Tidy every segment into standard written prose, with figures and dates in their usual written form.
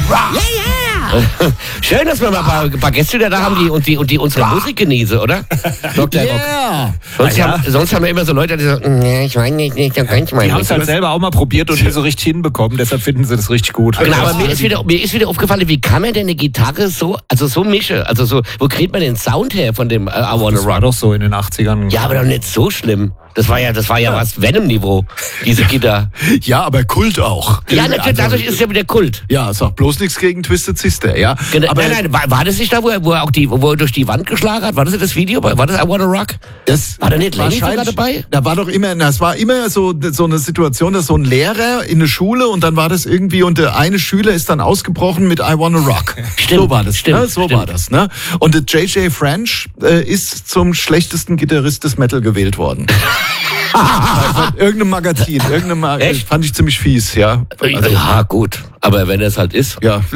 Ja, ja. Schön, dass wir mal ein paar Gäste wieder da haben, die unsere Musik genießen, oder? Dr. Rock. Sonst haben wir immer so Leute, die sagen, nee, ich meine nicht, da kann ich mal. Die haben es halt selber auch mal probiert und nie so richtig hinbekommen, deshalb finden sie das richtig gut. Genau, aber mir ist wieder aufgefallen, wie kann man denn eine Gitarre so mischen? Also so, wo kriegt man den Sound her von dem I Wanna Rock? Das war doch so in den 80ern. Ja, aber doch nicht so schlimm. Das war ja was Venom-Niveau, diese Gitarre. Ja, aber Kult auch. Ja, natürlich, dadurch ist es ja wieder Kult. Ja, sag bloß nichts gegen Twisted Sister, ja. Genau, aber nein, war das nicht da, wo er durch die Wand geschlagen hat? War das das Video? War das I Wanna Rock? War da nicht Lenny sogar dabei? Da war doch immer, es war immer so eine Situation, dass so ein Lehrer in der Schule und dann war das irgendwie und der eine Schüler ist dann ausgebrochen mit I Wanna Rock. Stimmt, so war das, stimmt, ne? So war das, ne? Und der J.J. French ist zum schlechtesten Gitarrist des Metal gewählt worden. Irgendeinem Magazin, Echt? Fand ich ziemlich fies, ja. Also, ja, gut. Aber wenn es halt ist. Ja.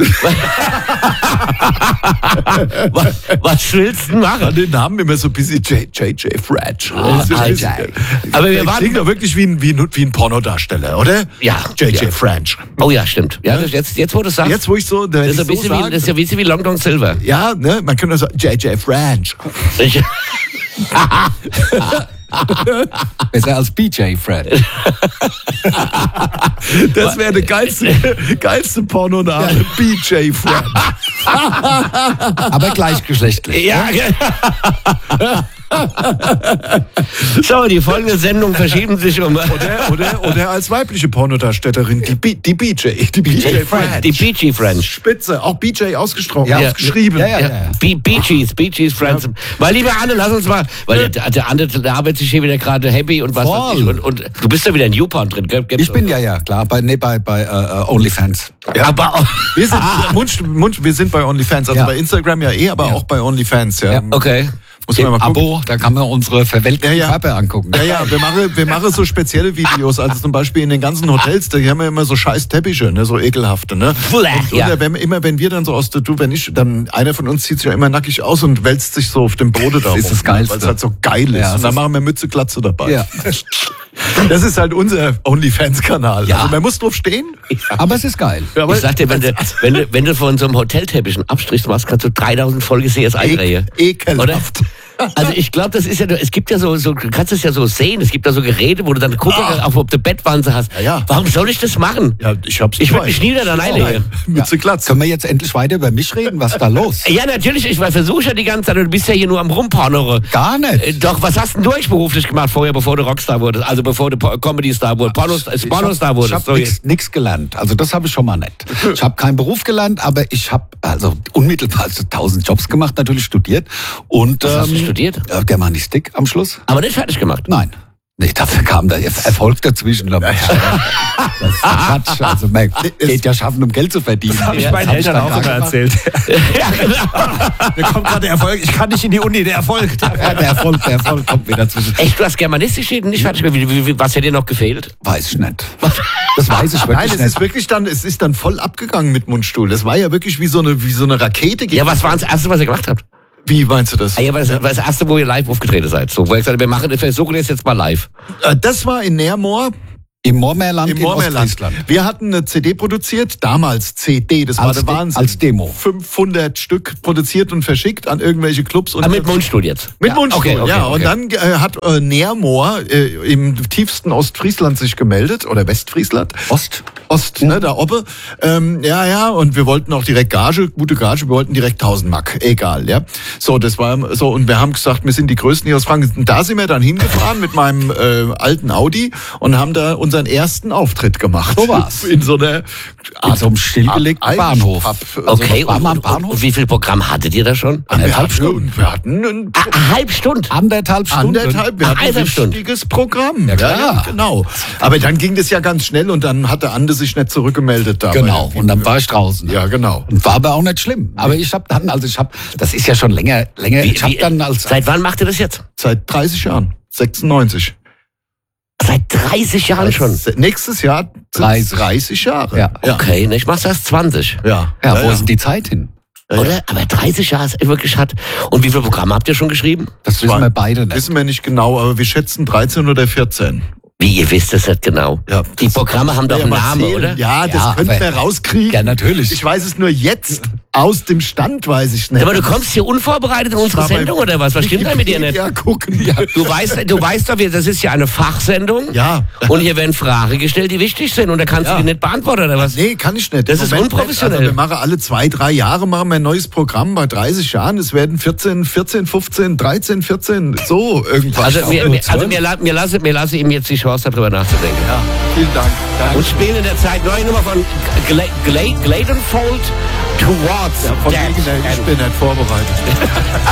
Was willst du machen? Den Namen immer so ein bisschen J.J. French. Aber wir waren klingt doch wirklich wie ein Pornodarsteller, oder? Ja. J.J. French. Oh ja, stimmt. Ja, jetzt wo du sagst. Jetzt, wo ich so. Das ist ja ein bisschen wie Long John Silver. Ja, ne? Man könnte sagen, J.J. French. Besser als BJ French. Das wäre der geilste Pornoname. Ja. BJ French. Aber gleichgeschlechtlich. Ja, so, die folgende Sendung verschieben sich um. Oder als weibliche Pornodarstellerin, die BJ. Die BJ French. Die BG French. Spitze, auch BJ ausgeschrieben. Ja. Ausgeschrieben. Ja. BG's French. Ja. Weil, lieber Anne, lass uns mal, weil der Anne, der arbeitet sich hier wieder gerade happy und was weiß ich. Und du bist ja wieder in YouPorn drin, gell? Ich bin ja, klar, bei OnlyFans. Ja, aber wir sind bei OnlyFans, also bei Instagram aber auch bei OnlyFans, ja. Okay. Muss man mal Abo, da kann man unsere verwelkten Körper angucken. Ja, wir machen so spezielle Videos, also zum Beispiel in den ganzen Hotels, da haben wir immer so scheiß Teppiche, ne, so ekelhafte, ne. Wenn wir dann so dann einer von uns zieht sich ja immer nackig aus und wälzt sich so auf dem Boden da rum. Das ist das Geilste. Weil es halt so geil ist. Ja, und dann machen wir Mütze, Glatze dabei. Ja. Das ist halt unser OnlyFans-Kanal. Ja. Also man muss drauf stehen. Aber es ist geil. Ja, ich sag dir, wenn du von so einem Hotelteppich einen Abstrich machst, kannst du 3000 Folge CSI-Reihe. Ekelhaft. Also ich glaube, das ist ja, es gibt ja so, du kannst es ja so sehen, es gibt da so Geräte, wo du dann gucken, ob du Bettwanze hast. Ja. Warum soll ich das machen? Ja, ich würde mich nie da alleine hier. Mütze, Glatze. Können wir jetzt endlich weiter über mich reden? Was ist da los? Ja, natürlich, ich versuche ja die ganze Zeit, du bist ja hier nur am Rumpornere. Gar nicht. Doch, was hast denn du eigentlich beruflich gemacht vorher, bevor du Rockstar wurdest? Also bevor du Comedy-Star wurdest, Pornostar wurdest? Ich habe nichts gelernt. Also das habe ich schon mal nicht. Ich habe keinen Beruf gelernt, aber ich habe also unmittelbar 1000 Jobs gemacht, natürlich studiert. Und, was hast du studiert? Germanistik am Schluss. Aber nicht fertig gemacht? Nein. Nee, dafür kam der Erfolg dazwischen. Das ist Quatsch. Also man geht ja schaffen, um Geld zu verdienen. Das habe ich meinen Eltern auch immer erzählt. Ja, genau. Mir kommt gerade der Erfolg. Ich kann nicht in die Uni, der Erfolg. Ja, der Erfolg kommt wieder dazwischen. Echt, du hast Germanistik nicht fertig gemacht? Was hätte dir noch gefehlt? Weiß ich nicht. Das weiß ich wirklich nicht. Nein, es ist dann voll abgegangen mit Mundstuhl. Das war ja wirklich wie so eine Rakete. Ja, was war das Erste, was ihr gemacht habt? Wie meinst du das? Ja, das war das Erste, wo ihr live aufgetreten seid. So, wo ihr gesagt habt, wir versuchen jetzt mal live. Das war in Neermoor. Im Moormeerland in Ostfriesland. Wir hatten eine CD produziert, damals CD, das war der Wahnsinn. Als Demo. 500 Stück produziert und verschickt an irgendwelche Clubs. Und mit Mundstuhl jetzt? Mit Mundstuhl, okay. Und dann hat Neermoor im tiefsten Ostfriesland sich gemeldet, oder Westfriesland. Ost, ne, da oben. Und wir wollten auch direkt gute Gage, wir wollten direkt 1000 Mark, egal, ja. So, das war so, und wir haben gesagt, wir sind die Größten hier aus Franken. Und da sind wir dann hingefahren mit meinem alten Audi und haben da unseren ersten Auftritt gemacht. So war's. In so einem stillgelegten Bahnhof. Okay, und wie viel Programm hattet ihr da schon? Anderthalb Stunden. Wir hatten eine halbe Stunde. Anderthalb Stunden. Wir hatten ein richtiges Programm. Ja, klar. Ja, genau. Aber dann ging das ja ganz schnell und dann hatte Ande sich nicht zurückgemeldet. Genau, und dann war ich draußen. Ja, genau. Und war aber auch nicht schlimm. Aber das ist ja schon länger. Seit wann macht ihr das jetzt? Seit 30 Jahren. 96. Seit 30 Jahren schon? Nächstes Jahr 30 Jahre. Ja. Okay, ich mach's erst 20. Ja. Wo ist denn die Zeit hin? Oder? Aber 30 Jahre ist wirklich hart. Und wie viele Programme habt ihr schon geschrieben? Das wissen wir beide nicht. Wissen wir nicht genau, aber wir schätzen 13 oder 14. Wie, ihr wisst es nicht genau? Ja, Die Programme haben doch einen Namen, oder? Ja, das könnten wir rauskriegen. Ja, natürlich. Ich weiß es nur jetzt. Aus dem Stand weiß ich nicht. Aber du kommst hier unvorbereitet in unsere Sendung, oder was? Was stimmt da mit dir nicht? Ja, gucken. Ja. Du weißt doch, das ist ja eine Fachsendung. Ja. Und hier werden Fragen gestellt, die wichtig sind. Und da kannst du die nicht beantworten, oder was? Nee, kann ich nicht. Das ist unprofessionell. Also wir machen alle 2-3 Jahre machen wir ein neues Programm. Bei 30 Jahren, es werden 14, 15, 13, 14, so irgendwas. Also mir lasse ihm jetzt die Chance, darüber nachzudenken. Ja, vielen Dank. Und spielen in der Zeit neue Nummer von Gladenfold Towards Von wegen, ich bin nicht vorbereitet.